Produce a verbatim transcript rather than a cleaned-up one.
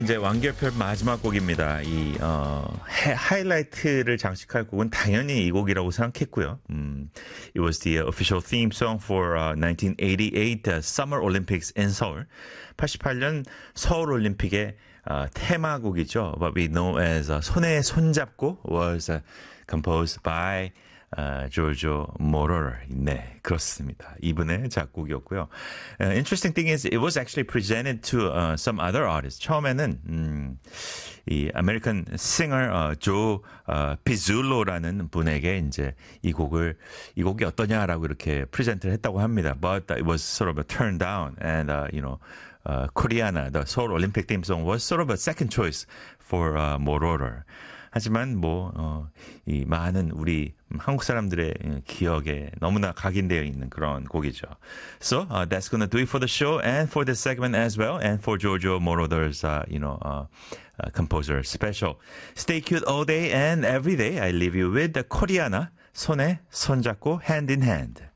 이제 완결편 마지막 곡입니다. 이 어, 해, 하이라이트를 장식할 곡은 당연히 이 곡이라고 생각했고요. 음, it was the official theme song for uh, nineteen eighty-eight uh, Summer Olympics in Seoul. 팔십팔 년 서울 올림픽의 어, 테마곡이죠. What we know as uh, 손에 손잡고 was uh, composed by 아, 조조 모로러. 네, 그렇습니다. 이분의 작곡이었고요. Uh, interesting thing is, it was actually presented to uh, some other artists. 처음에는 음, 이 아메리칸 싱어 어, 조 어, 피줄로라는 분에게 이제 이 곡을 이 곡이 어떠냐라고 이렇게 프레젠트를 했다고 합니다. But it was sort of a turn down, and uh, you know, uh, Koreana, the Seoul Olympic theme song, was sort of a second choice for uh, 모로러. 하지만 뭐, 어, 이 많은 우리 한국 사람들의 기억에 너무나 각인되어 있는 그런 곡이죠. So, uh, that's gonna do it for the show and for this segment as well, and for Giorgio Moroder's, uh, you know, uh, uh, composer special. Stay cute all day and every day. I leave you with the Koreana, 손에 손잡고 hand in hand.